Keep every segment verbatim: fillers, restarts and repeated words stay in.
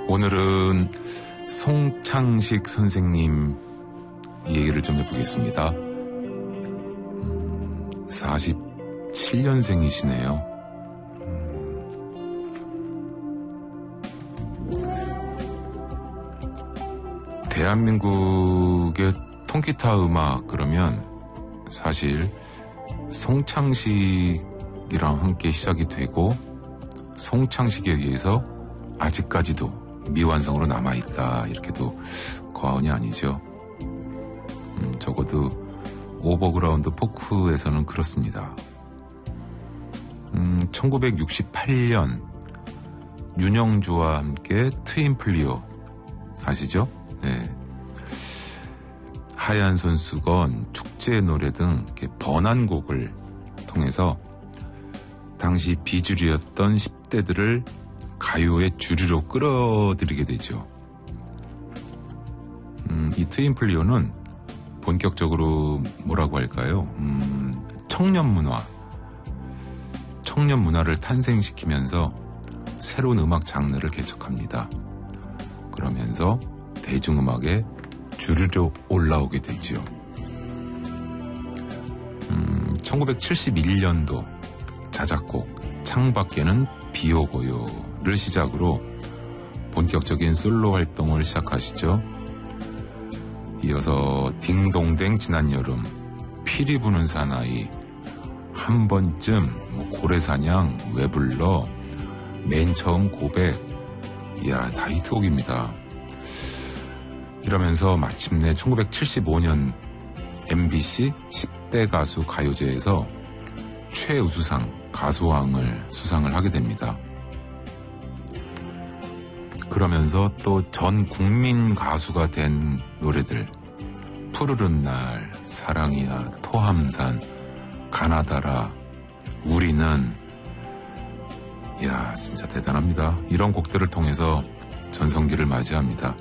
오늘은 송창식 선생님 얘기를 좀 해보겠습니다. 음, 사십칠 년생이시네요. 음, 대한민국의 통기타 음악 그러면 사실 송창식이랑 함께 시작이 되고 송창식에 의해서 아직까지도 미완성으로 남아있다 이렇게도 과언이 아니죠. 음, 적어도 오버그라운드 포크에서는 그렇습니다. 음, 천구백육십팔 년 윤영주와 함께 트윈플리오 아시죠? 네. 하얀 손수건, 축제 노래 등 이렇게 번안곡을 통해서 당시 비주류였던 십 대들을 가요의 주류로 끌어들이게 되죠. 음, 이 트윈플리오는 본격적으로 뭐라고 할까요? 음, 청년 문화, 청년 문화를 탄생시키면서 새로운 음악 장르를 개척합니다. 그러면서 대중음악의 주류로 올라오게 되죠. 음, 천구백칠십일 년도 자작곡 창밖에는 비 오고요를 시작으로 본격적인 솔로 활동을 시작하시죠. 이어서 딩동댕 지난 여름, 피리 부는 사나이, 한 번쯤, 뭐 고래사냥, 왜 불러, 맨 처음 고백, 이야 다 히트곡입니다. 이러면서 마침내 천구백칠십오 년 엠비씨 십 대 가수 가요제에서 최우수상 가수왕을 수상을 하게 됩니다. 그러면서 또 전 국민 가수가 된 노래들 푸르른 날, 사랑이야, 토함산, 가나다라, 우리는 이야 진짜 대단합니다. 이런 곡들을 통해서 전성기를 맞이합니다.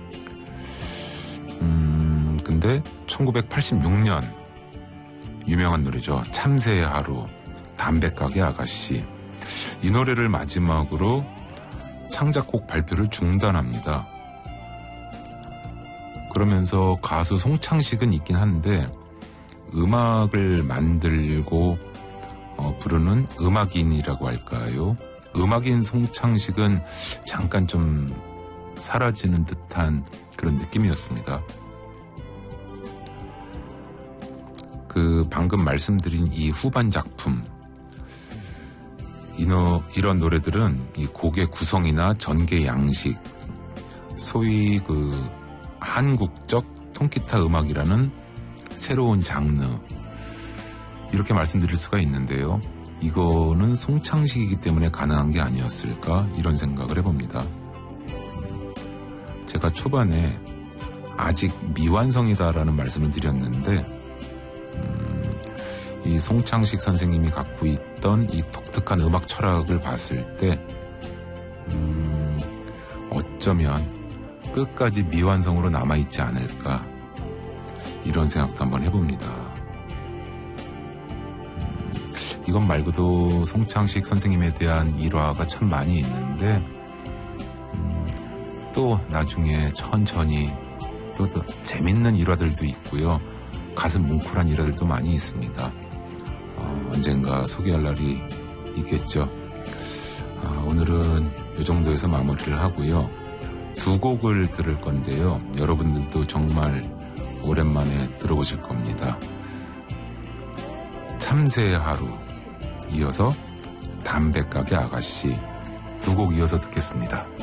음 근데 천구백팔십육 년 유명한 노래죠. 참새의 하루, 담배가게 아가씨. 이 노래를 마지막으로 창작곡 발표를 중단합니다. 그러면서 가수 송창식은 있긴 한데 음악을 만들고 어, 부르는 음악인이라고 할까요? 음악인 송창식은 잠깐 좀 사라지는 듯한 그런 느낌이었습니다. 그 방금 말씀드린 이 후반 작품 이노, 이런 노래들은 이 곡의 구성이나 전개 양식, 소위 그 한국적 통기타 음악이라는 새로운 장르 이렇게 말씀드릴 수가 있는데요. 이거는 송창식이기 때문에 가능한 게 아니었을까 이런 생각을 해봅니다. 제가 초반에 아직 미완성이다라는 말씀을 드렸는데 음, 이 송창식 선생님이 갖고 있던 이 독특한 음악 철학을 봤을 때 음, 어쩌면 끝까지 미완성으로 남아있지 않을까 이런 생각도 한번 해봅니다. 음, 이것 말고도 송창식 선생님에 대한 일화가 참 많이 있는데 음, 또 나중에 천천히 또, 또 재밌는 일화들도 있고요. 가슴 뭉클한 일화들도 많이 있습니다. 어, 언젠가 소개할 날이 있겠죠. 어, 오늘은 이 정도에서 마무리를 하고요. 두 곡을 들을 건데요. 여러분들도 정말 오랜만에 들어보실 겁니다. 참새의 하루, 이어서 담배가게 아가씨 두 곡 이어서 듣겠습니다.